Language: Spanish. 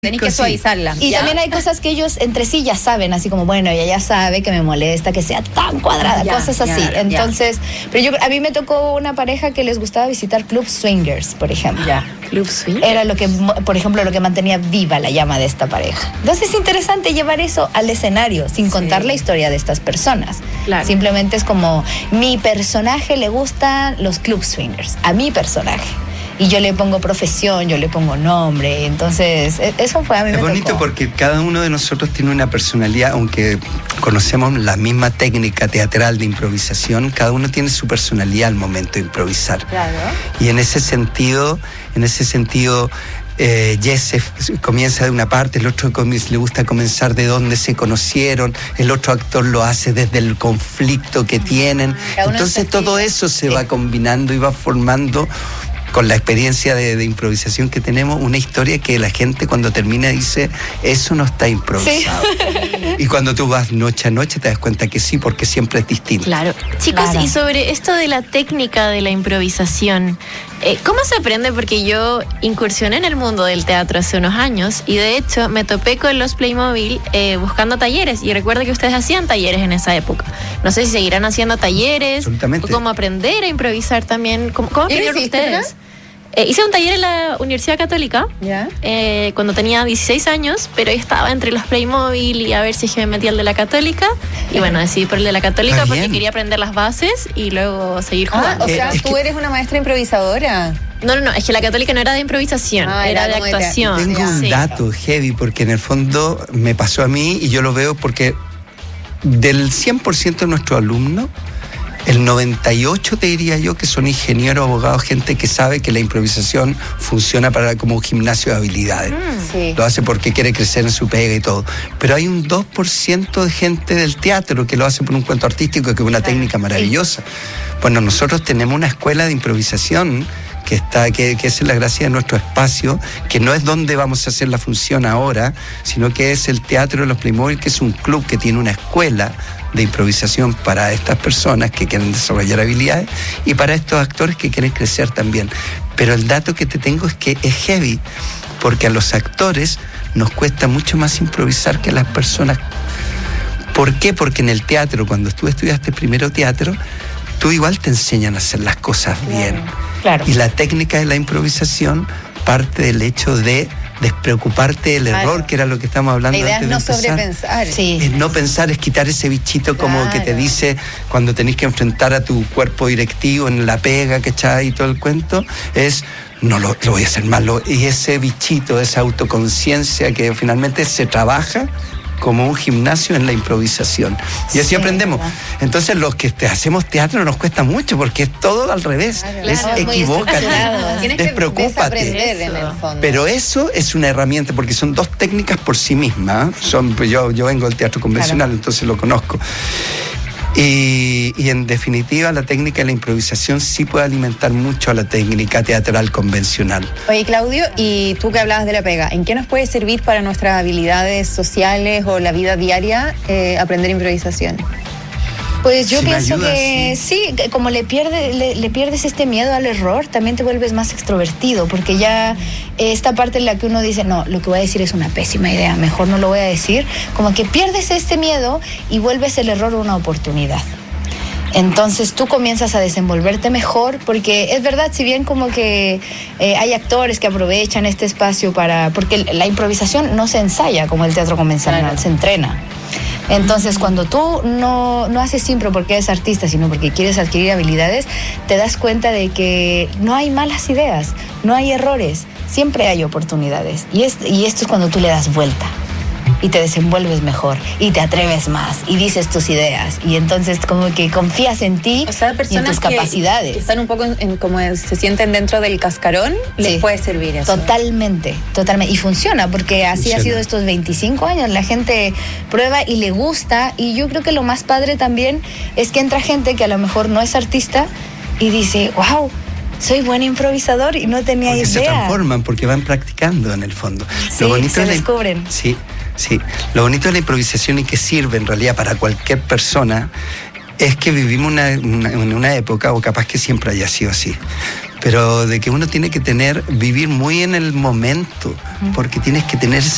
Tenés que suavizarla. Y también hay cosas que ellos entre sí ya saben, así como, bueno, ella ya sabe que me molesta que sea tan cuadrada, cosas así. Entonces, pero a mí me tocó una pareja que les gustaba visitar club swingers, por ejemplo. Club swingers. Era lo que, por ejemplo, lo que mantenía viva la llama de esta pareja. Entonces es interesante llevar eso al escenario, sin contar la historia de estas personas. Claro. Simplemente es como, mi personaje le gustan los club swingers, a mi personaje. Y yo le pongo profesión, yo le pongo nombre. Entonces, eso fue a mí. Es bonito porque cada uno de nosotros tiene una personalidad, aunque conocemos la misma técnica teatral de improvisación, cada uno tiene su personalidad al momento de improvisar. Claro. Y en ese sentido, Jesse comienza de una parte, el otro le gusta comenzar de donde se conocieron, el otro actor lo hace desde el conflicto que tienen. Entonces todo eso se va combinando y va formando, con la experiencia de improvisación que tenemos, una historia que la gente cuando termina dice, eso no está improvisado. Sí. Y cuando tú vas noche a noche te das cuenta que sí, porque siempre es distinto. Claro. Chicos, y sobre esto de la técnica de la improvisación, ¿cómo se aprende? Porque yo incursioné en el mundo del teatro hace unos años y de hecho me topé con los Playmobil buscando talleres, y recuerdo que ustedes hacían talleres en esa época. No sé si seguirán haciendo talleres o cómo aprender a improvisar también. ¿Cómo aprendieron ustedes? Hice un taller en la Universidad Católica cuando tenía 16 años, pero yo estaba entre los Playmobil y a ver si es que me metía el de la Católica. Y bueno, decidí por el de la Católica porque quería aprender las bases y luego seguir jugando. O sea, ¿tú eres una maestra improvisadora? No, es que la Católica no era de improvisación, era de actuación. Tengo un dato heavy, porque en el fondo me pasó a mí y yo lo veo porque del 100% de nuestros alumnos, el 98 te diría yo que son ingenieros, abogados, gente que sabe que la improvisación funciona como un gimnasio de habilidades. Lo hace porque quiere crecer en su pega y todo. Pero hay un 2% de gente del teatro que lo hace por un cuento artístico, que es una técnica maravillosa. Bueno, nosotros tenemos una escuela de improvisación que es la gracia de nuestro espacio, que no es donde vamos a hacer la función ahora, sino que es el Teatro de los Playmobil, que es un club que tiene una escuela de improvisación para estas personas que quieren desarrollar habilidades y para estos actores que quieren crecer también. Pero el dato que te tengo es que es heavy, porque a los actores nos cuesta mucho más improvisar que a las personas. ¿Por qué? Porque en el teatro, cuando tú estudiaste primero teatro, tú igual te enseñan a hacer las cosas bien. Claro. Y la técnica de la improvisación parte del hecho de despreocuparte del error, que era lo que estamos hablando antes de empezar. La idea es no sobrepensar. Es no pensar, es quitar ese bichito como que te dice cuando tenés que enfrentar a tu cuerpo directivo en la pega, ¿cachai? Y todo el cuento, no lo voy a hacer mal. Y ese bichito, esa autoconciencia que finalmente se trabaja como un gimnasio en la improvisación. Y así aprendemos. ¿Verdad? Entonces los que hacemos teatro nos cuesta mucho porque es todo al revés. Equivócate, despreocúpate. Pero eso es una herramienta porque son dos técnicas por sí mismas. Yo vengo del teatro convencional, entonces lo conozco. Y en definitiva la técnica de la improvisación sí puede alimentar mucho a la técnica teatral convencional. Oye, Claudio, y tú que hablabas de la pega, ¿en qué nos puede servir para nuestras habilidades sociales o la vida diaria aprender improvisación? Pues yo pienso que sí, como le pierdes este miedo al error, también te vuelves más extrovertido, porque ya esta parte en la que uno dice, no, lo que voy a decir es una pésima idea, mejor no lo voy a decir, como que pierdes este miedo y vuelves el error una oportunidad. Entonces tú comienzas a desenvolverte mejor, porque es verdad, si bien como que hay actores que aprovechan este espacio porque la improvisación no se ensaya como el teatro convencional, se entrena. Entonces, cuando tú no haces impro porque eres artista, sino porque quieres adquirir habilidades, te das cuenta de que no hay malas ideas, no hay errores, siempre hay oportunidades. Y esto es cuando tú le das vuelta y te desenvuelves mejor y te atreves más y dices tus ideas y entonces como que confías en ti, y en tus capacidades. Que están un poco como se sienten dentro del cascarón, les puede servir eso. Totalmente. Y funciona porque así ha sido estos 25 años. La gente prueba y le gusta, y yo creo que lo más padre también es que entra gente que a lo mejor no es artista y dice, wow, soy buen improvisador y no tenía idea. Se transforman porque van practicando en el fondo. Sí, se descubren. Sí, lo bonito de la improvisación y que sirve en realidad para cualquier persona es que vivimos en una época, o capaz que siempre haya sido así, pero de que uno tiene que vivir muy en el momento, porque tienes que tener esa